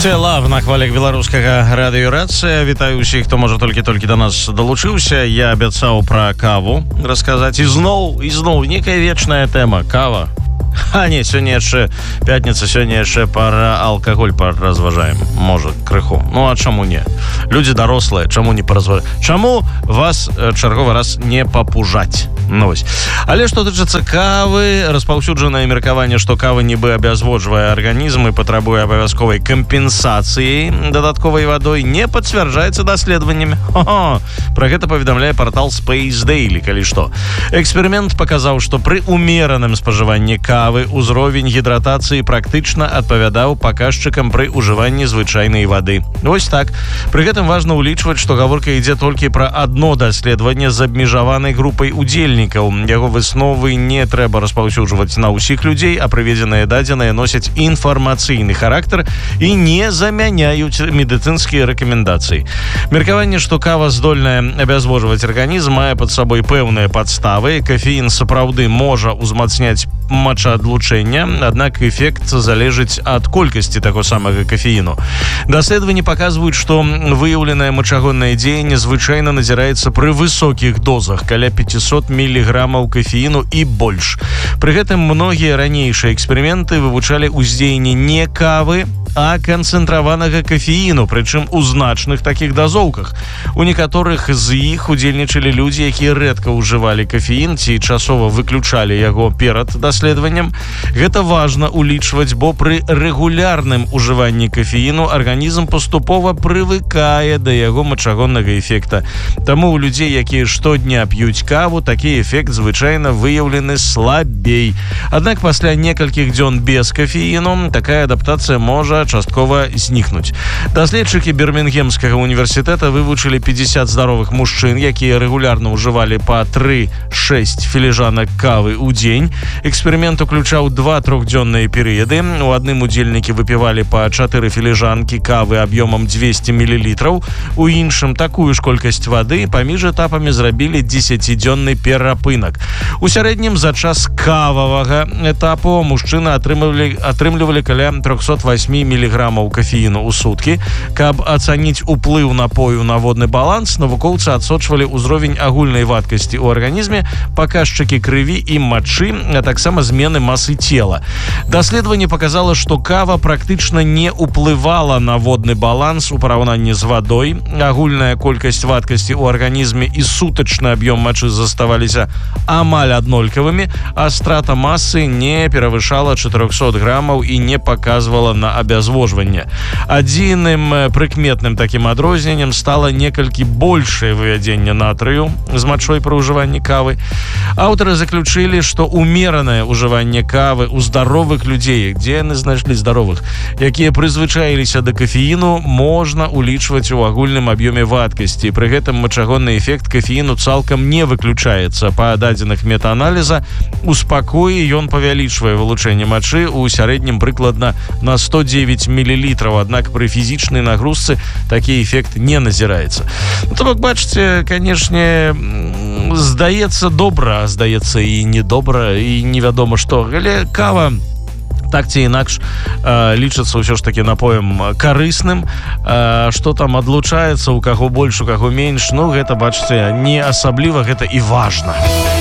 Слухаеце лав на хвалях беларускага радыёрацыя. Вітаю ўсіх, хто можа толькі да нас далучыўся. Я абяцаў пра каву расказаць. І зноў некая вечная тэма кава. А не, сёння яшчэ пятніца, сёння яшчэ пара алкаголь паразважаем. Можа, крыху. Ну а чаму не? Людзі дарослыя, чаму не паразважаць? Чаму вас чарговы раз не папужаць? Ну вось. Але што тычыцца кавы, распаўсюджанае меркаванне, што кава нібы абязводжвае арганізм і патрабуе абавязковай кампенсацыі дадатковай вадой, не пацвярджаецца даследаваннямі. Пра гэта паведамляе партал Space Daily, калі што. Эксперымент паказаў, што пры умераным спажыванні кавы узровень гідратацыі практычна адпавядаў паказчыкам пры ўжыванні звычайнай вады. Вось так. Пры гэтым важна ўлічваць, што гаворка ідзе толькі пра адно даследаванне з абмежаванай групай удзельнікаў. Яго высновы не трэба распаўсюджваць на ўсіх людзей, а прыведзеныя дадзеныя носяць інфармацыйны характар і не замяняюць медыцынскія рэкамендацыі. Меркаванне, што кава здольная абязводжваць арганізм, мае пад сабой пэўныя падставы. Кафеін сапраўды можа ўзмацняць мачаадлучэння, аднак эфект залежыць ад колькасці таго самага кафеіну. Даследаванні паказваюць, што выяўленае мачагоннае дзеянне звычайна назіраецца пры высокіх дозах, каля 500 міліграмаў кафеіну і больш. Пры гэтым многія ранейшыя эксперыменты вывучалі ўздзеянне не кавы, а канцэнтраванага кафеіну, прычым у значных такіх дазоўках. У некаторых з іх удзельнічалі людзі, якія рэдка ўжывалі кафеін ці часова выключалі яго перад даследаваннем. Гэта важна ўлічваць, бо пры рэгулярным ужыванні кафеіну арганізм паступова прывыкае да яго мачагоннага эфекта. Таму у людзей, якія штодня п'юць каву, такі эфект звычайна выяўлены слабей. Аднак пасля некалькіх дзён без кафеіну такая адаптацыя можа часткова знікнуць. Даследчыкі Бірмінгемскага універсітэта вывучылі 50 здаровых мужчын, якія рэгулярна ўжывалі па 3-6 філіжанак кавы ў дзень. Эксперымент уключаў 2-3-дзённыя перыяды. У адным удзельнікі выпівалі па 4 філіжанкі кавы аб'ёмам 200 мл, у іншым такую ж колькасць вады, паміж этапамі зрабілі 10-дзённы перапынак. У сярэднім за час кававага этапу мужчыны атрымлівалі каля 308 міліграмаў кафеіну ў суткі. Каб ацаніць уплыў напою на водны баланс, навукоўцы адсочвалі ўзровень агульнай вадкасці ў арганізме, паказчыкі крыві і мачы, а таксама змены масы цела. Даследаванне паказала, што кава практычна не ўплывала на водны баланс у параўнанні з вадой. Агульная колькасць вадкасці ў арганізме і сутачны аб'ём мачы заставаліся амаль аднолькавымі, а страта масы не перавышала 400 грамаў і не паказвала на абязвожванне. Адзіным прыкметным такім адрозненнем стала некалькі большае вывядзенне натрыю з мачой пры ўжыванні кавы. Аўтары заключылі, што умеранае ўжыванне кавы ў здаровых людзей, дзе яны знайшлі здаровых, якія прызвычаіліся да кафеіну, можна ўлічваць у агульным аб'ёме вадкасці. Пры гэтым мачагонны эфект кафеіну цалкам не выключаецца. Па дадзеных метааналіза, у спакоі ён павялічвае вылучэнне мачы ў сярэднім прыкладна на 109 мл, аднак пры фізічнай нагрузцы такі эфект не назіраецца. То бок, бачыце, канешне, здаецца добра, здаецца і недобра, і невядома што. Але кава так ці інакш лічыцца ўсё ж такі напоем карысным. Што там адлучаецца, у каго больш, у каго менш, ну гэта, бачыце, не асабліва гэта і важна.